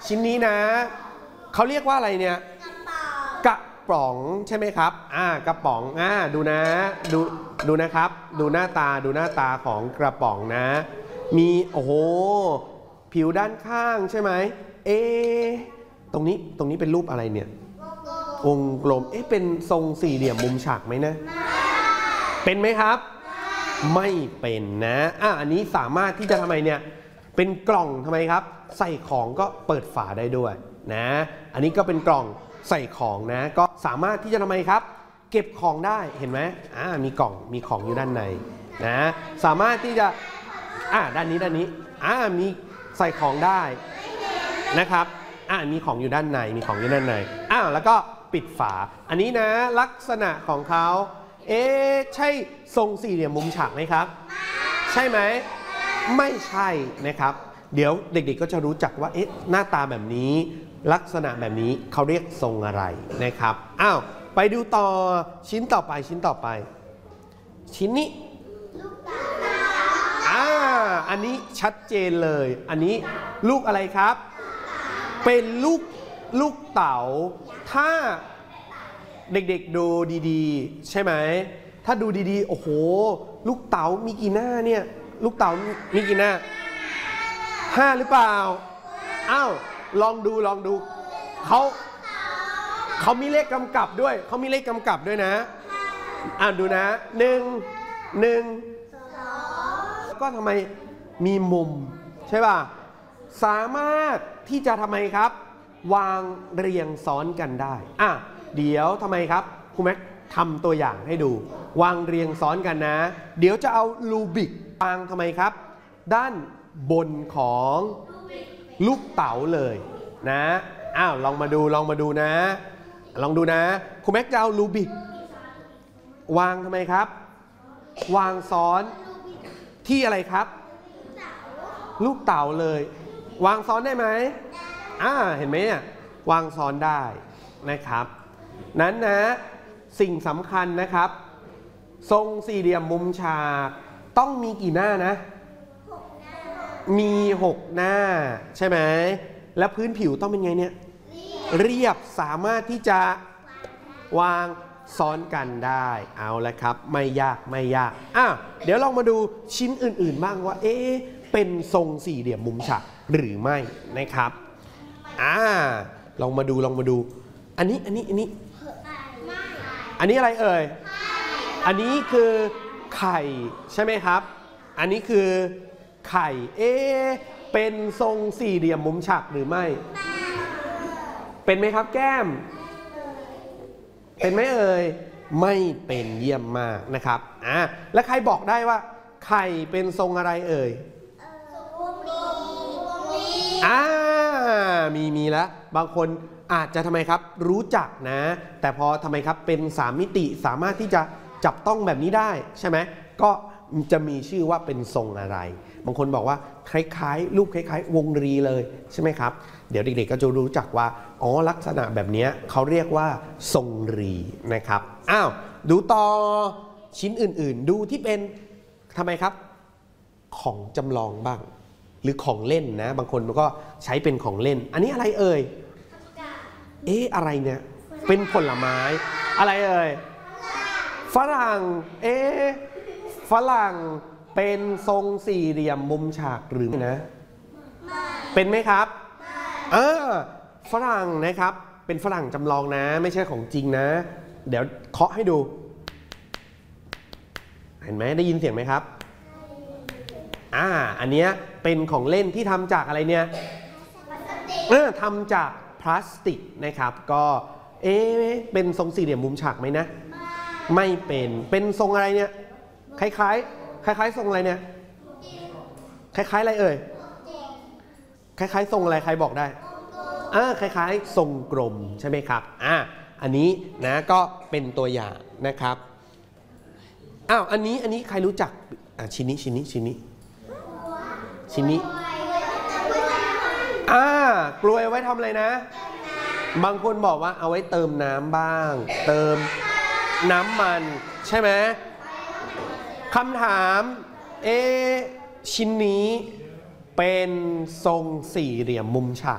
ชิ้นนี้นะเขาเรียกว่าอะไรเนี่ยกระป๋องใช่ไหมครับกระป๋องดูนะดูนะครับดูหน้าตาของกระป๋องนะมีโอ้โหผิวด้านข้างใช่ไหมตรงนี้เป็นรูปอะไรเนี่ยวงกลมเป็นทรงสี่เหลี่ยมมุมฉากไหมนะเป็นไหมครับไม่เป็นนะอันนี้สามารถที่จะทำไมเนี่ยเป็นกล่องทำไมครับใส่ของก็เปิดฝาได้ด้วยนะอันนี้ก็เป็นกล่องใส่ของนะก็สามารถที่จะทำไมครับเก็บของได้เห็นไหมมีกล่องมีของอยู่ด้านในนะสามารถที่จะด้านนี้มีใส่ของได้นะครับมีของอยู่ด้านในแล้วก็ปิดฝาอันนี้นะลักษณะของเขาใช่ทรงสี่เหลี่ยมมุมฉากไหมครับใช่ไหมไม่ใช่นะครับเดี๋ยวเด็กๆก็จะรู้จักว่าหน้าตาแบบนี้ลักษณะแบบนี้เขาเรียกทรงอะไรนะครับไปดูต่อชิ้นต่อไปชิ้นนี้อันนี้ชัดเจนเลยอันนี้ลูกอะไรครับเป็นลูกเต๋าถ้าเด็กๆดูดีๆใช่ไหมถ้าดูดีๆโอ้โหลูกเต๋ามีกี่หน้าเนี่ยลูกเต๋ามีกี่หน้า5หรือเปล่าลองดูเขามีเลขกำกับด้วยนะดูนะ1ก็ทำไมมีมุมใช่ป่ะสามารถที่จะทำไมครับวางเรียงซ้อนกันได้เดี๋ยวทำไมครับครูแม็กทำตัวอย่างให้ดูวางเรียงซ้อนกันนะเดี๋ยวจะเอารูบิกวางทำไมครับด้านบนของลูกเต๋าเลยนะลองมาดูนะลองดูนะครูแม็กจะเอารูบิกวางทำไมครับวางซ้อนที่อะไรครับลูกเต๋าเลยวางซ้อนได้ไหมเห็นไหมเนี่ยวางซ้อนได้นะครับนั้นนะสิ่งสำคัญนะครับทรงสี่เหลี่ยมมุมฉากต้องมีกี่หน้านะมี6หน้าใช่ไหมแล้วพื้นผิวต้องเป็นไงเนี่ยเรียบสามารถที่จะวางซ้อนกันได้เอาละครับไม่ยากเดี๋ยวลองมาดูชิ้นอื่นๆบ้างว่าเป็นทรงสี่เหลี่ยมมุมฉากหรือไม่นะครับลองมาดูอันนี้อะไรเอ่ยอันนี้คือไข่ใช่ไหมครับอันนี้คือไข่เป็นทรงสี่เหลี่ยมมุมฉากหรือไม่เป็นไหมครับแก้มเป็นไหมเอ่ยไม่เป็นเยี่ยมมากนะครับแล้วใครบอกได้ว่าไข่เป็นทรงอะไรเอ่ยมีแล้วบางคนอาจจะทำไมครับรู้จักนะแต่พอทำไมครับเป็น3มิติสามารถที่จะจับต้องแบบนี้ได้ใช่ไหมก็จะมีชื่อว่าเป็นทรงอะไรบางคนบอกว่าคล้ายๆรูปคล้ายๆวงรีเลยใช่ไหมครับเดี๋ยวเด็กๆก็จะรู้จักว่าลักษณะแบบนี้เขาเรียกว่าทรงรีนะครับดูต่อชิ้นอื่นๆดูที่เป็นทำไมครับของจำลองบ้างหรือของเล่นนะบางคนมันก็ใช้เป็นของเล่นอันนี้อะไรเอ่ยอะไรเนี่ยเป็นผลไม้อะไรเอ่ยฝรั่งฝรั่งเป็นทรงสี่เหลี่ยมมุมฉากหรือนะเป็นไหมครับฝรั่งนะครับเป็นฝรั่งจำลองนะไม่ใช่ของจริงนะเดี๋ยวเคาะให้ดูเห็นไหมได้ยินเสียงไหมครับอันนี้เป็นของเล่นที่ทำจากอะไรเนี่ยทำจากพลาสติกนะครับก็เป็นทรงสี่เหลี่ยมมุมฉากไหมนะไม่เป็นทรงอะไรเนี่ยคล้ายทรงอะไรเนี่ยคล้ายอะไรเอ่ยคล้ายทรงอะไรใครบอกได้คล้ายทรงกลมใช่ไหมครับอันนี้นะก็เป็นตัวอย่างนะครับอันนี้ใครรู้จักชิ้นนี้กลวยไว้ทำอะไรนะบางคนบอกว่าเอาไว้เติมน้ำบ้างเติมน้ำมันใช่ไหมคำถามชิ้นนี้เป็นทรงสี่เหลี่ยมมุมฉาก